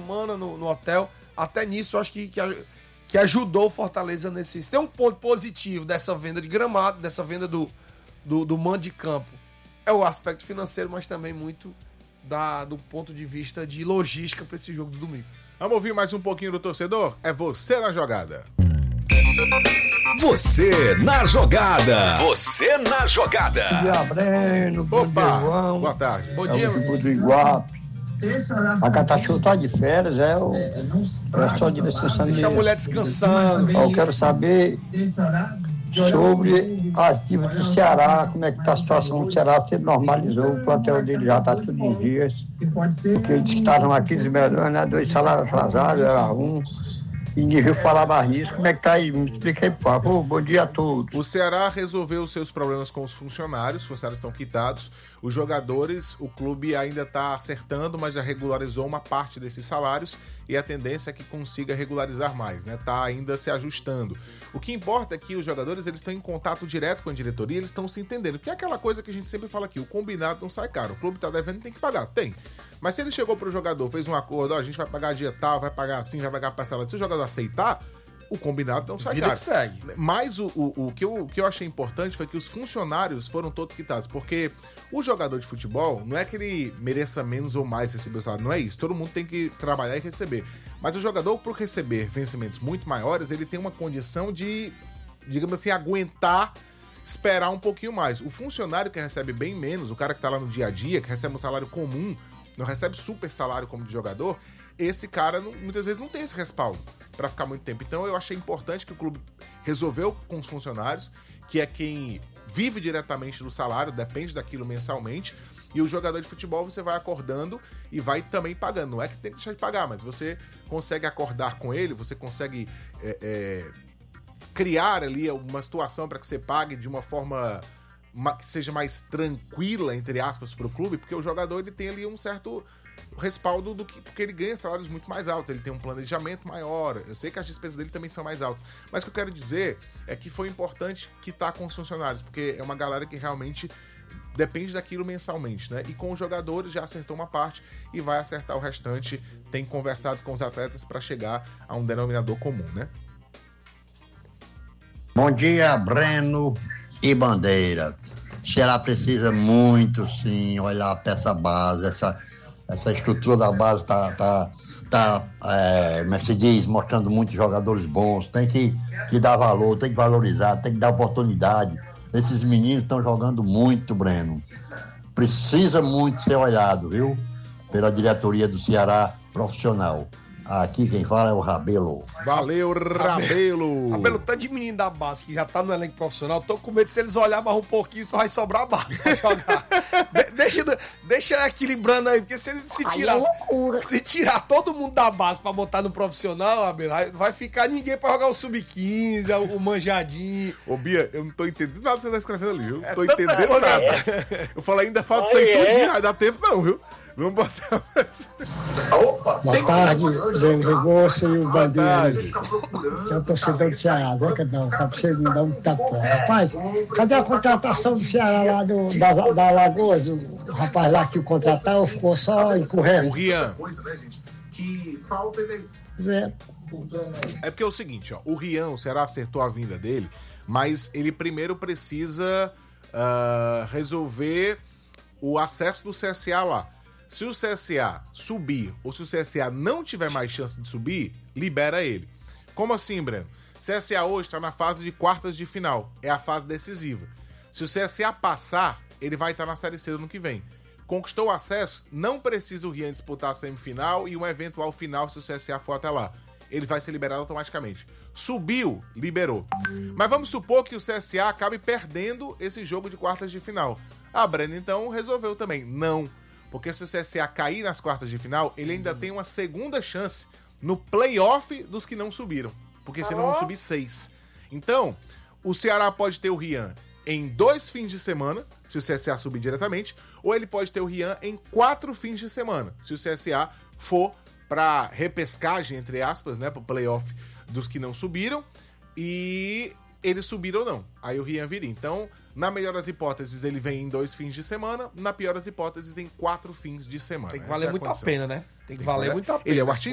semana no hotel. Até nisso, eu acho que ajudou o Fortaleza nesse... Tem um ponto positivo dessa venda de gramado, dessa venda do mando de campo. É o aspecto financeiro, mas também muito do ponto de vista de logística para esse jogo do domingo. Vamos ouvir mais um pouquinho do torcedor? É você na jogada. Você na jogada. Você na jogada. Bom dia, Breno. Bom dia, João. Boa tarde. Bom dia, meu filho. Do Iguape. A Catachu tá de férias, é só de licença. Deixa a mulher descansando. Eu quero saber sobre as dívidas do Ceará, como é que tá a situação do Ceará, se ele normalizou, o plantel dele já tá tudo em dias. Porque eles que estavam aqui melhores, né? 2 salários atrasados, era 1. E ninguém falava nisso. Como é que tá aí? Me explica aí, por favor. Bom dia a todos. O Ceará resolveu os seus problemas com os funcionários estão quitados. Os jogadores, o clube ainda está acertando, mas já regularizou uma parte desses salários e a tendência é que consiga regularizar mais, né? Tá ainda se ajustando. O que importa é que os jogadores eles estão em contato direto com a diretoria, eles estão se entendendo. Que é aquela coisa que a gente sempre fala aqui, o combinado não sai caro. O clube tá devendo, tem que pagar. Tem. Mas se ele chegou pro jogador, fez um acordo, ó, a gente vai pagar dia tal, vai pagar assim, vai pagar parcelado. Se o jogador aceitar, o combinado não sai caro. Segue. Mas o que eu achei importante foi que os funcionários foram todos quitados, porque o jogador de futebol não é que ele mereça menos ou mais receber o salário, não é isso. Todo mundo tem que trabalhar e receber. Mas o jogador, por receber vencimentos muito maiores, ele tem uma condição de, digamos assim, aguentar, esperar um pouquinho mais. O funcionário que recebe bem menos, o cara que tá lá no dia a dia, que recebe um salário comum, não recebe super salário como de jogador, esse cara muitas vezes não tem esse respaldo para ficar muito tempo. Então eu achei importante que o clube resolveu com os funcionários, que é quem vive diretamente do salário, depende daquilo mensalmente, e o jogador de futebol você vai acordando e vai também pagando. Não é que tem que deixar de pagar, mas você consegue acordar com ele, você consegue criar ali uma situação para que você pague de uma forma que seja mais tranquila, entre aspas, para o clube, porque o jogador ele tem ali um certo respaldo porque ele ganha salários muito mais altos, ele tem um planejamento maior. Eu sei que as despesas dele também são mais altas, mas o que eu quero dizer é que foi importante quitar com os funcionários, porque é uma galera que realmente depende daquilo mensalmente, né? E com os jogadores já acertou uma parte e vai acertar o restante. Tem conversado com os atletas para chegar a um denominador comum, né? Bom dia, Breno e Bandeira. O Ceará precisa muito, sim, olhar para essa base, essa estrutura da base como se diz, mostrando muitos jogadores bons. Tem que dar valor, tem que valorizar, tem que dar oportunidade. Esses meninos estão jogando muito, Breno. Precisa muito ser olhado, viu? Pela diretoria do Ceará profissional. Aqui quem fala é o Rabelo. Valeu, Rabelo! Rabelo, tá de menino da base, que já tá no elenco profissional. Tô com medo, se eles olharem mais um pouquinho, só vai sobrar a base pra jogar. deixa equilibrando aí, porque se tirar todo mundo da base pra botar no profissional, Rabelo, vai ficar ninguém pra jogar o sub-15, o manjadinho. Ô, Bia, eu não tô entendendo nada que você tá escrevendo ali, viu? Não tô entendendo nada. Eu falei, ainda falta isso aí tudinho, vai dar tempo não, viu? Vamos botar mais. Opa! Boa tarde, Breno Regoça e o Bandeira, que é o torcedor do Ceará, Zé Cadão, tá pra você me dar um tapão. Rapaz, cadê a contratação do Ceará lá da Alagoas? O rapaz lá que o contratou ficou só em correto. O Rian. Zé. É porque é o seguinte, ó, o Rian, o Ceará acertou a vinda dele, mas ele primeiro precisa resolver o acesso do CSA lá. Se o CSA subir ou se o CSA não tiver mais chance de subir, libera ele. Como assim, Breno? CSA hoje está na fase de quartas de final. É a fase decisiva. Se o CSA passar, ele vai estar na Série C do ano que vem. Conquistou o acesso, não precisa o Rian disputar a semifinal e um eventual final se o CSA for até lá. Ele vai ser liberado automaticamente. Subiu, liberou. Mas vamos supor que o CSA acabe perdendo esse jogo de quartas de final. A Breno, então, resolveu também. Não. Porque se o CSA cair nas quartas de final, ele ainda tem uma segunda chance no play-off dos que não subiram. Porque senão vão subir 6. Então, o Ceará pode ter o Rian em 2 fins de semana, se o CSA subir diretamente, ou ele pode ter o Rian em 4 fins de semana, se o CSA for para repescagem, entre aspas, né, para o play-off dos que não subiram, e eles subiram ou não. Aí o Rian viria. Então, na melhor das hipóteses, ele vem em 2 fins de semana. Na pior das hipóteses, em 4 fins de semana. Tem que valer muito a pena, né? Tem que valer muito a pena. Ele é o artilheiro.